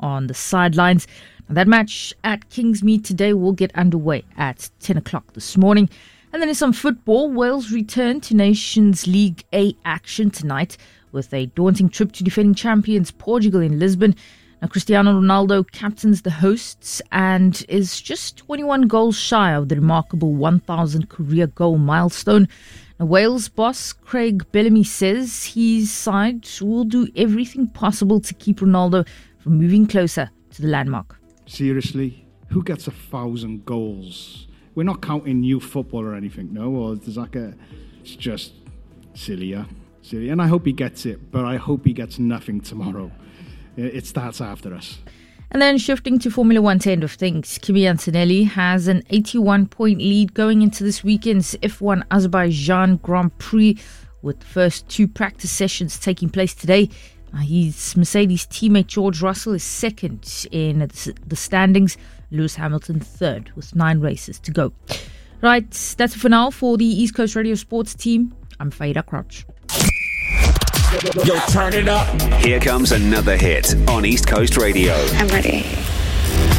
on the sidelines. Now, that match at Kingsmead today will get underway at 10 o'clock this morning. And then in some football, Wales return to Nations League A action tonight with a daunting trip to defending champions Portugal in Lisbon. Now, Cristiano Ronaldo captains the hosts and is just 21 goals shy of the remarkable 1,000 career goal milestone. Now, Wales boss Craig Bellamy says his side will do everything possible to keep Ronaldo from moving closer to the landmark. Seriously, who gets 1,000 goals? We're not counting new football or anything, no? Or there's it's just silly, yeah? Silly. And I hope he gets it, but I hope he gets nothing tomorrow. It starts after us. And then shifting to Formula One's end of things, Kimi Antonelli has an 81-point lead going into this weekend's F1 Azerbaijan Grand Prix, with the first 2 practice sessions taking place today. His Mercedes teammate George Russell is second in the standings, Lewis Hamilton third with 9 races to go. Right, that's it for now for the East Coast Radio Sports team. I'm Faida Crouch. Yo, turn it up. Here comes another hit on East Coast Radio. I'm ready.